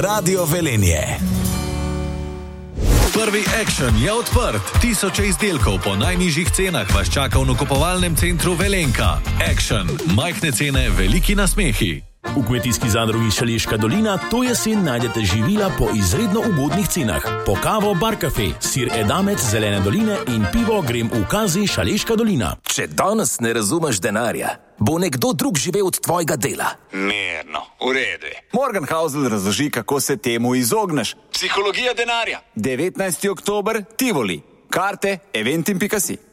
Radio Velenje. Prvi Action je odprt. 1000 izdelkov po najnižjih cenah vas čaka v nakupovalnem centru Velenka. Action. Majhne cene, veliki nasmehi. V kmetijski zadrugi Šaleška dolina to jesen najdete živila po izredno ugodnih cenah. Po kavo Bar Cafe, sir Edamet Zelene doline in pivo Grem v Kazi Šaleška dolina. Če danes ne razumeš denarja, bo nekdo drug živel od tvojega dela. Mirno, v redu. Morgan Housel razloži, kako se temu izogneš. Psihologija denarja. 19. oktober, Tivoli. Karte eventim.si.